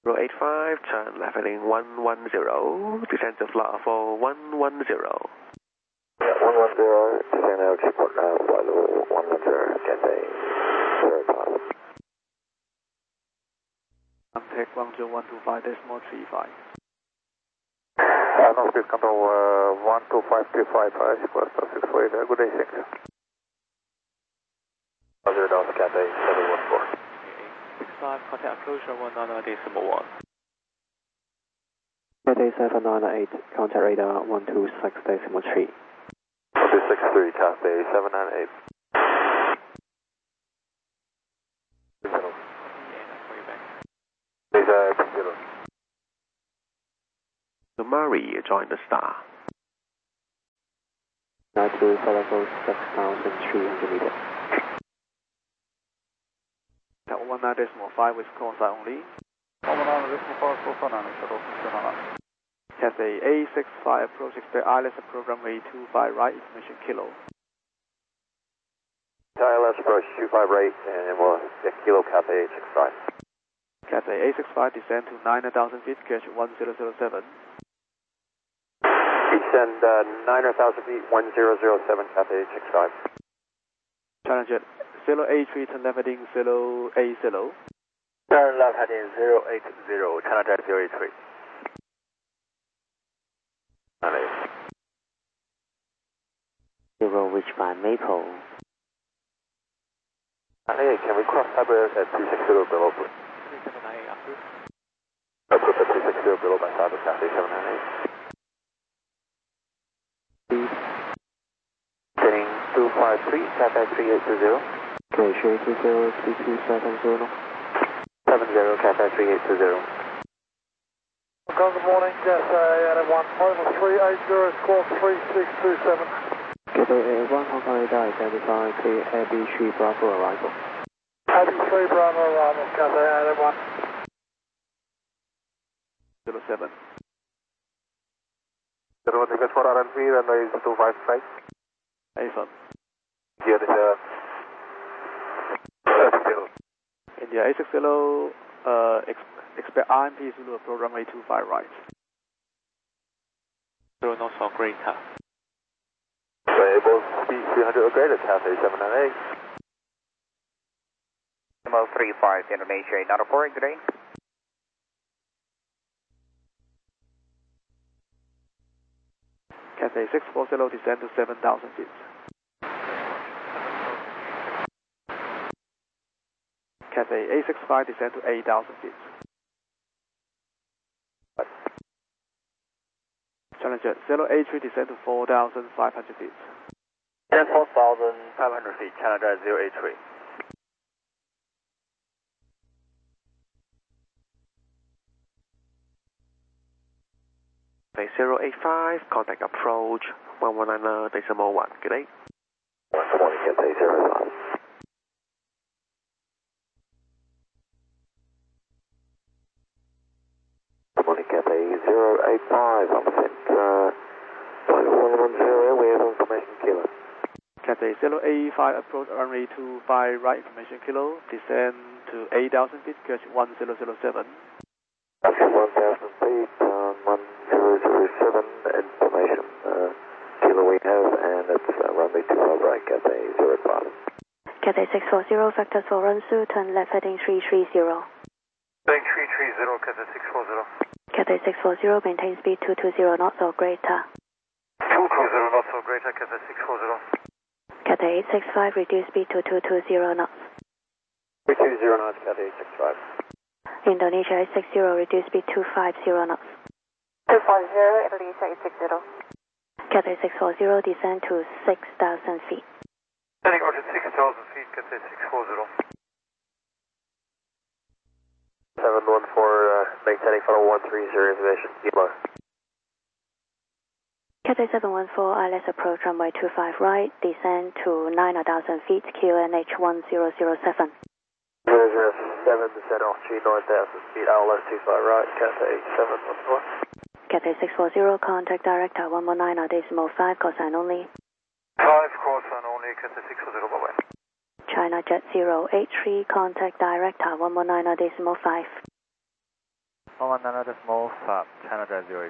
085, turn left heading 110, descend to flight for 110. Yeah, 110, descend out airport now, flight level 110, Cathay 05. Contact 10125.35. Northwest control 125255, request 648, good day, thanks. 10 Delta Cathay 714. 65, contact approach 199.1. Cathay 798, contact radar 126.3. 263, Cathay 798. Murray join the star. 92 level 6,300 meters. At 19.5 with call sign only. 19.5, call sign only, Cathay A65 approach, expect ILS program runway 25 right, information kilo. ILS approach 25 right, and we'll get kilo Cathay 865. Cathay A65 descend to 9,000 feet, catch 1007. Descend 9,000 feet, 1007, Cathay 865. Challenger 083, turn left heading 080. Turn left heading 080, Challenger 083. 0 reach by Maple. Can we cross Cyber at 260 below, please? 3798 approved. Approved at 260 below by Cyber, Cathay 798. Heading 253, Cathay 3820. Okay, 3820, 70, Cathay 3820. Good morning, Cathay 1, over 380, squawk 3627. Cathay 1, Hong Kong radar identify clear AB3 Bravo arrival. AB3 Bravo arrival, Cathay 1. 07. 01, request for RNP, runway 255. Affirm. Here is India A60, expect IMP Zulu approach runway 25 right. 0 knots for greater. Variable speed 300 or greater, Cathay 798. Limo 35, Indonesia 894, good day. Cathay 640, descend to 7,000 feet. Cathay A65, descend to 8,000 feet. Challenger 083, descend to 4,500 feet. And 4,500 feet, Challenger 083. Bay 085, contact approach 119.1. Good day. Good morning, Cathay 05. Good morning, Cathay 085, I'm sent flight 110, we have information kilo. Cathay 085, approach runway 25 right, information kilo, descend to 8,000 feet, catch 1007. Okay, 1,000 feet, 1007, information kilo we have, and it's runway 25 right, Cathay 05. Cathay 640, vector for Runsu, turn left heading 330. Heading 330, Cathay 640. Cathay 640, maintain speed 220 knots or greater. 220 knots or greater, Cathay 640. Cathay 865, reduce speed to 220 knots. 320 knots, Cathay 865. Indonesia 860, reduce speed 250 knots. 250, Indonesia 860. Cathay 640, descend to 6,000 feet. Heading over to 6,000 feet, Cathay 640. 714, maintaining funnel 130, reservation, Kilo. Cathay 714, ILS approach runway 25 right, descend to 9,000 feet, QNH 1007. 007, descend off 9,000 feet, ILS 25 right, Cathay 714. Cathay 640, contact director 119.5, call sign only. 5, call sign only, Cathay 640, bye-bye. China Jet 083, contact director 119.5. 11.5, Canada 083.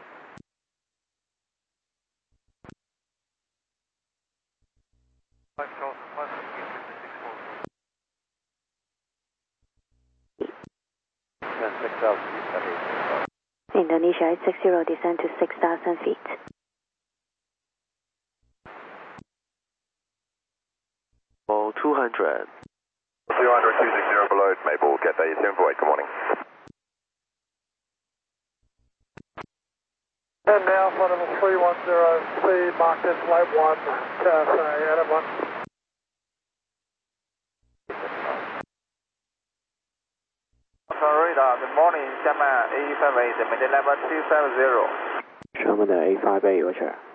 Indonesia 860, descend to 6,000 feet. Oh, 200. 200, 260 below Maple, Cathay 748, good morning. And now for level 310, speed marked as light 1, Cathay, Adam 1. Radar, good morning, Sherman A58, maintain level 270. Sherman 858 Roger.